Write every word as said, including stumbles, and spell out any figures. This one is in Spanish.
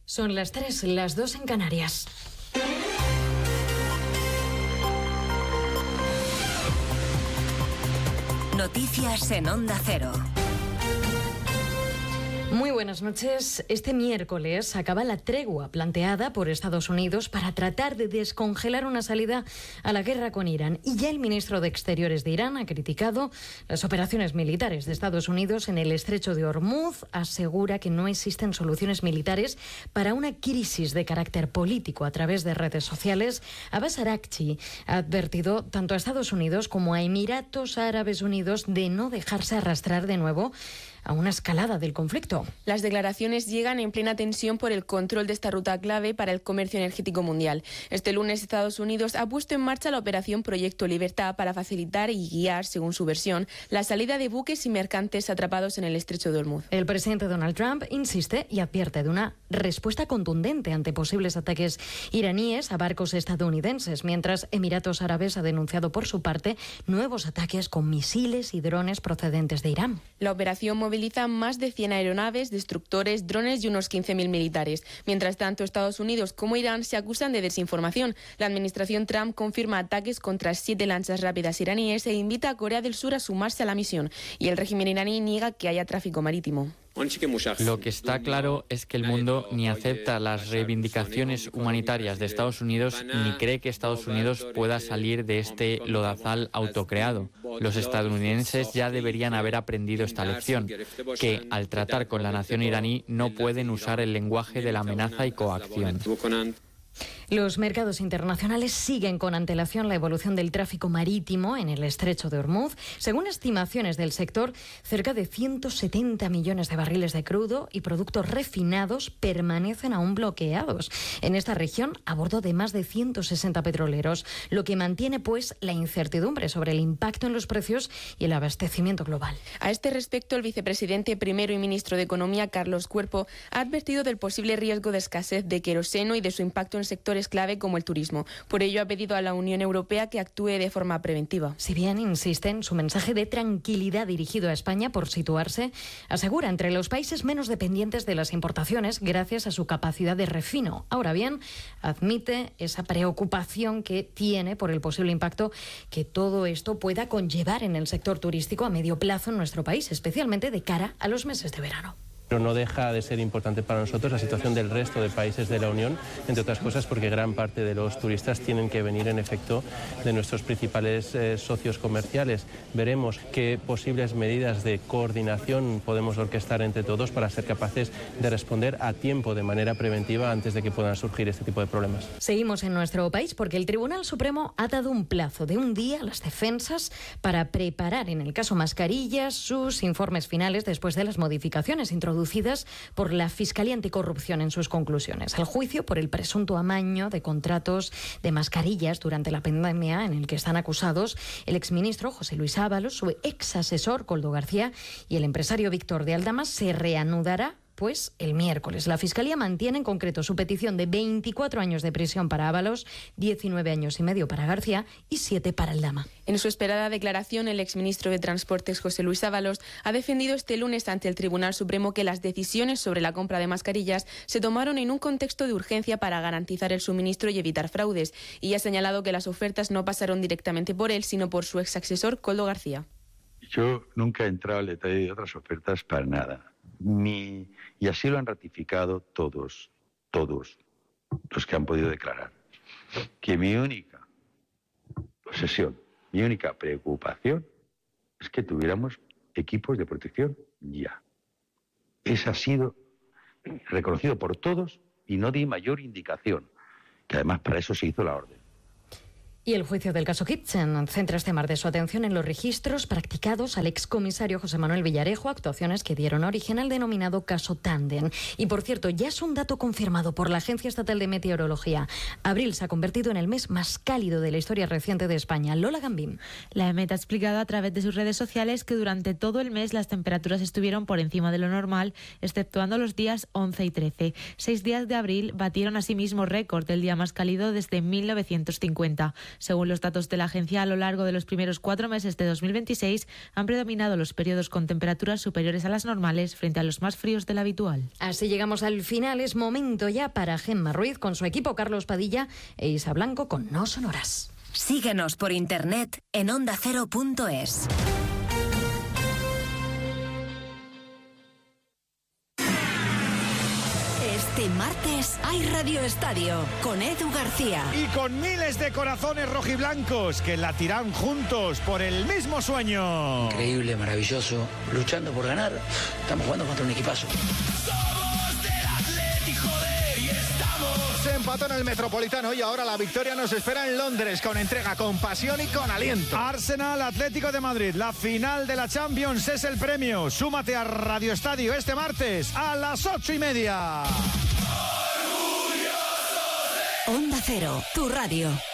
Son las tres, las dos en Canarias. Noticias en Onda Cero. Muy buenas noches. Este miércoles acaba la tregua planteada por Estados Unidos para tratar de descongelar una salida a la guerra con Irán. Y ya el ministro de Exteriores de Irán ha criticado las operaciones militares de Estados Unidos en el estrecho de Hormuz. Asegura que no existen soluciones militares para una crisis de carácter político a través de redes sociales. Abbas Araghchi ha advertido tanto a Estados Unidos como a Emiratos Árabes Unidos de no dejarse arrastrar de nuevo a una escalada del conflicto. Las declaraciones llegan en plena tensión por el control de esta ruta clave para el comercio energético mundial. Este lunes Estados Unidos ha puesto en marcha la operación Proyecto Libertad para facilitar y guiar, según su versión, la salida de buques y mercantes atrapados en el estrecho de Hormuz. El presidente Donald Trump insiste y advierte de una respuesta contundente ante posibles ataques iraníes a barcos estadounidenses, mientras Emiratos Árabes ha denunciado por su parte nuevos ataques con misiles y drones procedentes de Irán. La operación moviliza más de cien aeronaves, destructores, drones y unos quince mil militares. Mientras tanto, Estados Unidos como Irán se acusan de desinformación. La administración Trump confirma ataques contra siete lanchas rápidas iraníes e invita a Corea del Sur a sumarse a la misión. Y el régimen iraní niega que haya tráfico marítimo. Lo que está claro es que el mundo ni acepta las reivindicaciones humanitarias de Estados Unidos ni cree que Estados Unidos pueda salir de este lodazal autocreado. Los estadounidenses ya deberían haber aprendido esta lección, que al tratar con la nación iraní no pueden usar el lenguaje de la amenaza y coacción. Los mercados internacionales siguen con antelación la evolución del tráfico marítimo en el estrecho de Hormuz. Según estimaciones del sector, cerca de ciento setenta millones de barriles de crudo y productos refinados permanecen aún bloqueados en esta región a bordo de más de ciento sesenta petroleros, lo que mantiene pues la incertidumbre sobre el impacto en los precios y el abastecimiento global. A este respecto, el vicepresidente primero y ministro de Economía, Carlos Cuerpo, ha advertido del posible riesgo de escasez de queroseno y de su impacto en sectores clave como el turismo. Por ello ha pedido a la Unión Europea que actúe de forma preventiva. Si bien insiste en su mensaje de tranquilidad dirigido a España por situarse, asegura, entre los países menos dependientes de las importaciones gracias a su capacidad de refino. Ahora bien, admite esa preocupación que tiene por el posible impacto que todo esto pueda conllevar en el sector turístico a medio plazo en nuestro país, especialmente de cara a los meses de verano. Pero no deja de ser importante para nosotros la situación del resto de países de la Unión, entre otras cosas porque gran parte de los turistas tienen que venir en efecto de nuestros principales eh, socios comerciales. Veremos qué posibles medidas de coordinación podemos orquestar entre todos para ser capaces de responder a tiempo de manera preventiva antes de que puedan surgir este tipo de problemas. Seguimos en nuestro país porque el Tribunal Supremo ha dado un plazo de un día a las defensas para preparar, en el caso Mascarillas, sus informes finales después de las modificaciones introducidas por la Fiscalía Anticorrupción en sus conclusiones. El juicio por el presunto amaño de contratos de mascarillas durante la pandemia, en el que están acusados el exministro José Luis Ábalos, su ex asesor Koldo García y el empresario Víctor de Aldama, se reanudará pues el miércoles. La Fiscalía mantiene en concreto su petición de veinticuatro años de prisión para Ábalos, diecinueve años y medio para García y siete para Aldama. En su esperada declaración, el exministro de Transportes José Luis Ábalos ha defendido este lunes ante el Tribunal Supremo que las decisiones sobre la compra de mascarillas se tomaron en un contexto de urgencia para garantizar el suministro y evitar fraudes, y ha señalado que las ofertas no pasaron directamente por él, sino por su ex asesor Koldo García. Yo nunca he entrado al detalle de otras ofertas para nada. Ni, y así lo han ratificado todos, todos los que han podido declarar, que mi única obsesión, mi única preocupación es que tuviéramos equipos de protección ya. Ese ha sido reconocido por todos y no di mayor indicación, que además para eso se hizo la orden. Y el juicio del caso Kitchen centra este martes su atención en los registros practicados al excomisario José Manuel Villarejo, actuaciones que dieron origen al denominado caso Tándem. Y por cierto, ya es un dato confirmado por la Agencia Estatal de Meteorología. Abril se ha convertido en el mes más cálido de la historia reciente de España. Lola Gambín. La EMET ha explicado a través de sus redes sociales que durante todo el mes las temperaturas estuvieron por encima de lo normal, exceptuando los días once y trece. Seis días de abril batieron asimismo récord del día más cálido desde mil novecientos cincuenta. Según los datos de la agencia, a lo largo de los primeros cuatro meses de dos mil veintiséis han predominado los periodos con temperaturas superiores a las normales frente a los más fríos de lo habitual. Así llegamos al final. Es momento ya para Gemma Ruiz con su equipo, Carlos Padilla e Isa Blanco con No Sonoras. Síguenos por internet en onda cero punto es. Este martes hay Radio Estadio con Edu García. Y con miles de corazones rojiblancos que latirán juntos por el mismo sueño. Increíble, maravilloso, luchando por ganar. Estamos jugando contra un equipazo. Se empató en el Metropolitano y ahora la victoria nos espera en Londres con entrega, con pasión y con aliento. Arsenal Atlético de Madrid, la final de la Champions es el premio. Súmate a Radio Estadio este martes a las ocho y media. Onda Cero, tu radio.